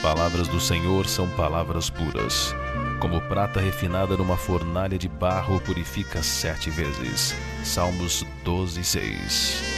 palavras do Senhor são palavras puras. Como prata refinada numa fornalha de barro purifica 7 vezes. Salmos 12:6.